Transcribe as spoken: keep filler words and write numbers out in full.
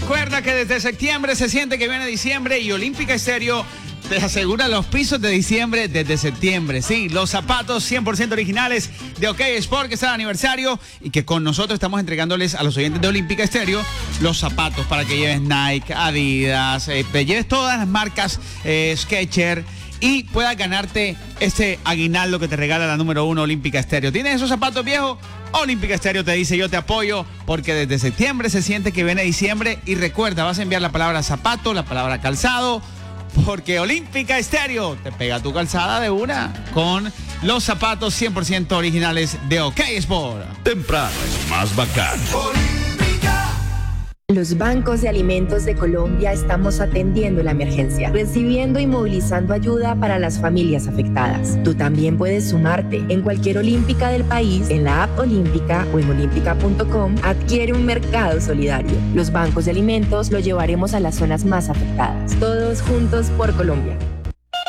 Recuerda que desde septiembre se siente que viene diciembre y Olímpica Estéreo te asegura los pisos de diciembre desde septiembre. Sí, los zapatos cien por ciento originales de OK Sport, que está de aniversario y que con nosotros estamos entregándoles a los oyentes de Olímpica Estéreo los zapatos para que lleves Nike, Adidas, eh, lleves todas las marcas eh, Skechers y puedas ganarte este aguinaldo que te regala la número uno Olímpica Estéreo. ¿Tienes esos zapatos viejos? Olímpica Estéreo te dice yo te apoyo porque desde septiembre se siente que viene diciembre y recuerda, vas a enviar la palabra zapato, la palabra calzado, porque Olímpica Estéreo te pega tu calzada de una con los zapatos cien por ciento originales de OK Sport. Temprano es más bacán. Los bancos de alimentos de Colombia estamos atendiendo la emergencia, recibiendo y movilizando ayuda para las familias afectadas. Tú también puedes sumarte. En cualquier Olímpica del país, en la app Olímpica o en olímpica punto com, adquiere un mercado solidario. Los bancos de alimentos lo llevaremos a las zonas más afectadas. Todos juntos por Colombia.